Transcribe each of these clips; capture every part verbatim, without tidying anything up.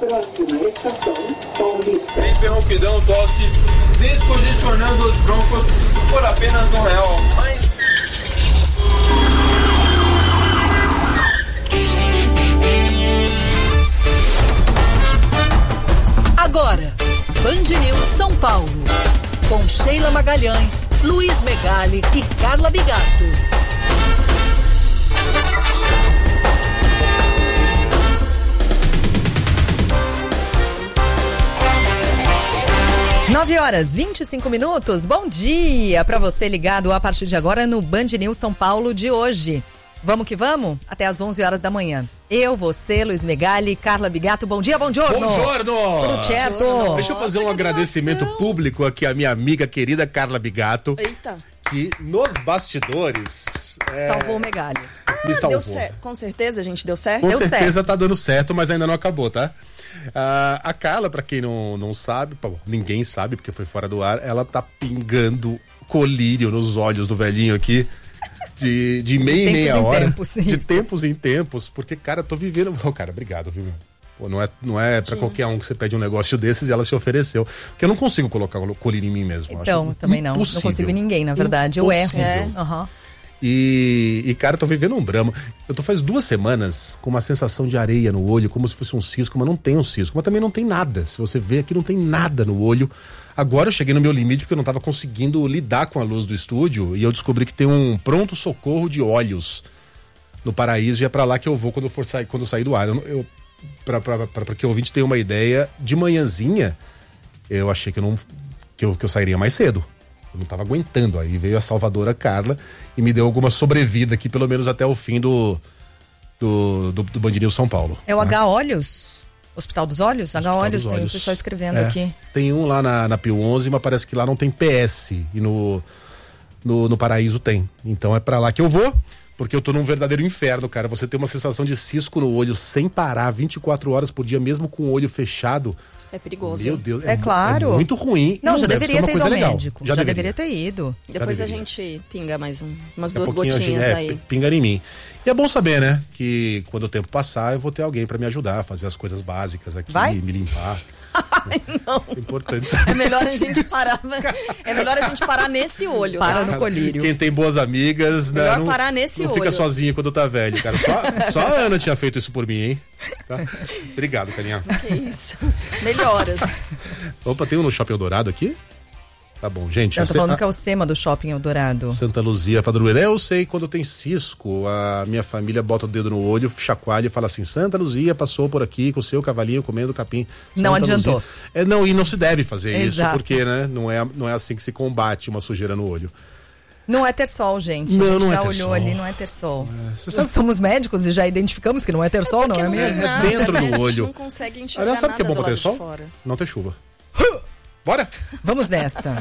Próxima estação, Paulista. Interrompidão tosse, descongestionando os broncos por apenas um real. Mais... Agora, Band News São Paulo, com Sheila Magalhães, Luiz Megali e Carla Bigato. nove horas e vinte e cinco minutos. Bom dia para você ligado a partir de agora no Band News São Paulo de hoje. Vamos que vamos? Até às onze horas da manhã. Eu, você, Luiz Megali, Carla Bigato. Bom dia, bom giorno. Bom giorno. Tudo certo? Deixa eu fazer um agradecimento público aqui à minha amiga querida Carla Bigato. Eita. Que nos bastidores... É... Salvou o Megali. Me ah, salvou. Deu certo. Com certeza, gente, deu certo? Com deu certeza certo. Tá dando certo, mas ainda não acabou, tá? Uh, a Carla, pra quem não, não sabe, bom, ninguém sabe porque foi fora do ar, ela tá pingando colírio nos olhos do velhinho aqui. De, de meia em meia hora. Tempos, de tempos em tempos. Porque, cara, eu tô vivendo. Oh, cara, obrigado, viu? Pô, não é, não é pra Sim. qualquer um que você pede um negócio desses e ela se ofereceu. Porque eu não consigo colocar colírio em mim mesmo. Então, acho também não. impossível. Não consigo em ninguém, na verdade. Impossível. Eu erro. É. Uhum. E, e, cara, eu tô vivendo um drama. Eu tô faz duas semanas com uma sensação de areia no olho, como se fosse um cisco, mas não tem um cisco. Mas também não tem nada. Se você vê aqui, não tem nada no olho. Agora eu cheguei no meu limite porque eu não tava conseguindo lidar com a luz do estúdio e eu descobri que tem um pronto-socorro de olhos no Paraíso e é pra lá que eu vou quando eu for sair, quando eu sair do ar. Eu, eu, pra, pra, pra, pra que o ouvinte tenha uma ideia, de manhãzinha eu achei que eu, não, que eu, que eu sairia mais cedo. Eu não tava aguentando. Aí veio a salvadora Carla e me deu alguma sobrevida aqui, pelo menos até o fim do, do, do, do Band News São Paulo. É o né? H-Olhos? Hospital dos Olhos? H-Olhos, tem o pessoal escrevendo é, aqui. Tem um lá na, na Pio onze, mas parece que lá não tem P S. E no, no, no Paraíso tem. Então é pra lá que eu vou, porque eu tô num verdadeiro inferno, cara. Você tem uma sensação de cisco no olho sem parar, vinte e quatro horas por dia, mesmo com o olho fechado. É perigoso. Meu Deus, é, é claro. É muito ruim. Não, não já deve deveria ser uma ter coisa ido ao legal. médico. Já, já deveria. deveria ter ido. Depois a gente pinga mais um, umas Daqui duas gotinhas gente, aí. É, pinga em mim. E é bom saber, né? Que quando o tempo passar, eu vou ter alguém pra me ajudar a fazer as coisas básicas aqui, Vai? me limpar. Ai, não. É importante saber. É melhor a gente parar. É melhor a gente parar nesse olho. Para tá? no colírio. Quem tem boas amigas, né? Melhor Não, parar nesse não olho. fica sozinho quando tá velho, cara. Só, só a Ana tinha feito isso por mim, hein? Tá? Obrigado, Carinha. Que isso. Melhoras. Opa, tem um no Shopping Eldorado aqui? Tá bom, gente. Eu tô falando a... que é o SEMA do Shopping Eldorado. Santa Luzia, Padroeira. Eu sei, quando tem cisco, a minha família bota o dedo no olho, chacoalha e fala assim: Santa Luzia passou por aqui com o seu cavalinho comendo capim. Santa não adiantou. Luzia. É, não, e não se deve fazer Exato. isso, porque, né, não é, não é assim que se combate uma sujeira no olho. Não é Tersol, gente. Não, a gente não é já Tersol. olhou ali, não é Tersol. É, Nós somos médicos e já identificamos que não é Tersol, é não é não mesmo? É nada, dentro né? do A gente olho. não consegue enxergar Aliás, sabe o que é bom nada pra do lado ter de sol? fora. Não ter chuva. Bora! Vamos nessa.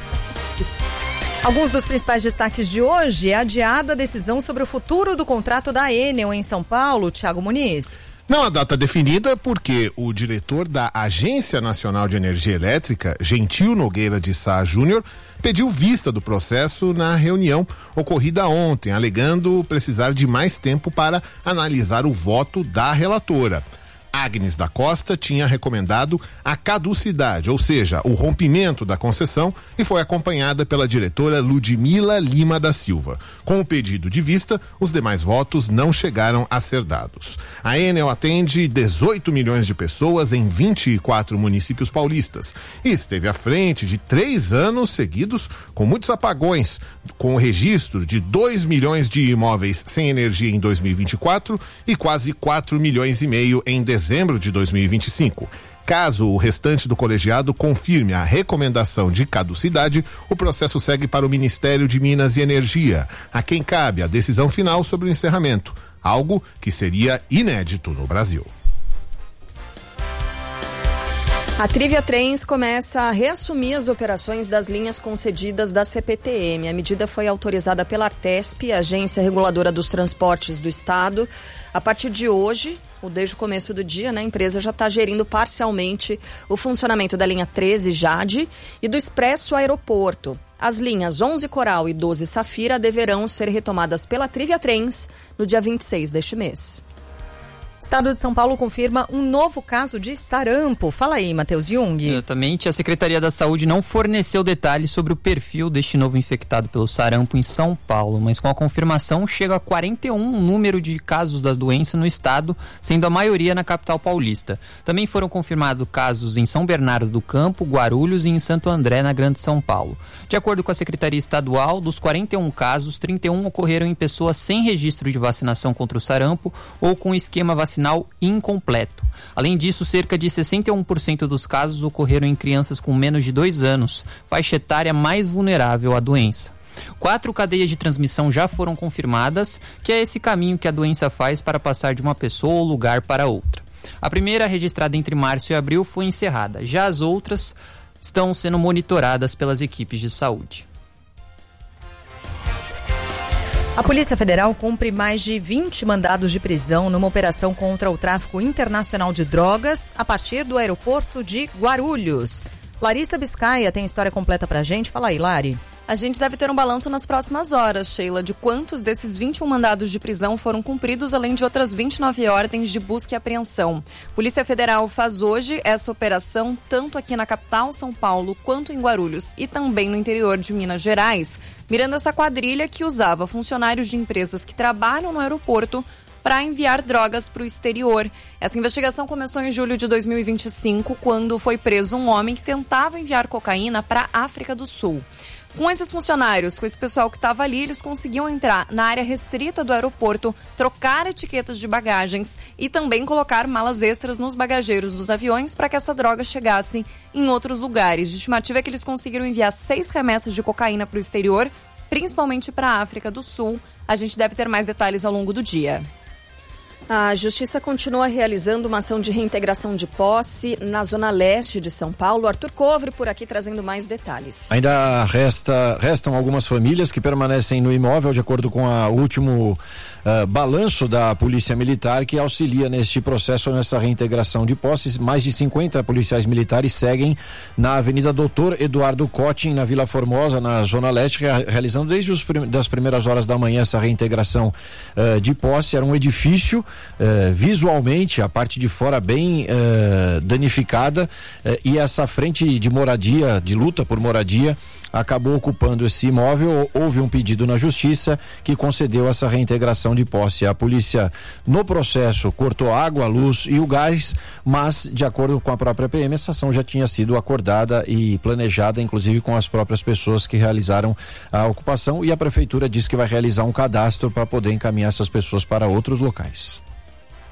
Alguns dos principais destaques de hoje é adiada a decisão sobre o futuro do contrato da Enel em São Paulo, Thiago Muniz. Não há data definida porque o diretor da Agência Nacional de Energia Elétrica, Gentil Nogueira de Sá Júnior, pediu vista do processo na reunião ocorrida ontem, alegando precisar de mais tempo para analisar o voto da relatora. Agnes da Costa tinha recomendado a caducidade, ou seja, o rompimento da concessão, e foi acompanhada pela diretora Ludmila Lima da Silva. Com o pedido de vista, os demais votos não chegaram a ser dados. A Enel atende dezoito milhões de pessoas em vinte e quatro municípios paulistas e esteve à frente de três anos seguidos com muitos apagões, com o registro de dois milhões de imóveis sem energia em dois mil e vinte e quatro e quase quatro milhões e meio em dezembro dezembro de dois mil e vinte e cinco. Caso o restante do colegiado confirme a recomendação de caducidade, o processo segue para o Ministério de Minas e Energia, a quem cabe a decisão final sobre o encerramento, algo que seria inédito no Brasil. A Trivia Trens começa a reassumir as operações das linhas concedidas da C P T M. A medida foi autorizada pela Artesp, Agência Reguladora dos Transportes do Estado. A partir de hoje, ou desde o começo do dia, né, a empresa já está gerindo parcialmente o funcionamento da linha treze Jade e do Expresso Aeroporto. As linhas onze Coral e doze Safira deverão ser retomadas pela Trivia Trens no dia vinte e seis deste mês. Estado de São Paulo confirma um novo caso de sarampo. Fala aí, Matheus Jung. Exatamente. A Secretaria da Saúde não forneceu detalhes sobre o perfil deste novo infectado pelo sarampo em São Paulo, mas com a confirmação chega a quarenta e um o número de casos da doença no estado, sendo a maioria na capital paulista. Também foram confirmados casos em São Bernardo do Campo, Guarulhos e em Santo André, na Grande São Paulo. De acordo com a Secretaria Estadual, dos quarenta e um casos, trinta e um ocorreram em pessoas sem registro de vacinação contra o sarampo ou com esquema vacinal incompleto. Além disso, cerca de sessenta e um por cento dos casos ocorreram em crianças com menos de dois anos, faixa etária mais vulnerável à doença. Quatro cadeias de transmissão já foram confirmadas, que é esse caminho que a doença faz para passar de uma pessoa ou lugar para outra. A primeira, registrada entre março e abril, foi encerrada. Já as outras estão sendo monitoradas pelas equipes de saúde. A Polícia Federal cumpre mais de vinte mandados de prisão numa operação contra o tráfico internacional de drogas a partir do aeroporto de Guarulhos. Larissa Biscaia tem história completa pra gente. Fala aí, Lari. A gente deve ter um balanço nas próximas horas, Sheila, de quantos desses vinte e um mandados de prisão foram cumpridos, além de outras vinte e nove ordens de busca e apreensão. Polícia Federal faz hoje essa operação tanto aqui na capital, São Paulo, quanto em Guarulhos e também no interior de Minas Gerais, mirando essa quadrilha que usava funcionários de empresas que trabalham no aeroporto para enviar drogas para o exterior. Essa investigação começou em julho de dois mil e vinte e cinco, quando foi preso um homem que tentava enviar cocaína para a África do Sul. Com esses funcionários, com esse pessoal que estava ali, eles conseguiam entrar na área restrita do aeroporto, trocar etiquetas de bagagens e também colocar malas extras nos bagageiros dos aviões para que essa droga chegasse em outros lugares. A estimativa é que eles conseguiram enviar seis remessas de cocaína para o exterior, principalmente para a África do Sul. A gente deve ter mais detalhes ao longo do dia. A Justiça continua realizando uma ação de reintegração de posse na zona leste de São Paulo. Arthur Covre por aqui trazendo mais detalhes. Ainda resta, restam algumas famílias que permanecem no imóvel, de acordo com o último uh, balanço da Polícia Militar, que auxilia neste processo, nessa reintegração de posses. Mais de cinquenta policiais militares seguem na Avenida Doutor Eduardo Cottin, na Vila Formosa, na zona leste, realizando desde as prim- das primeiras horas da manhã essa reintegração uh, de posse. Era um edifício Uh, visualmente, a parte de fora bem uh, danificada, uh, e essa frente de moradia, de luta por moradia, acabou ocupando esse imóvel. Houve um pedido na Justiça que concedeu essa reintegração de posse. A polícia, no processo, cortou água, luz e o gás, mas, de acordo com a própria P M, essa ação já tinha sido acordada e planejada, inclusive com as próprias pessoas que realizaram a ocupação, e a Prefeitura disse que vai realizar um cadastro para poder encaminhar essas pessoas para outros locais.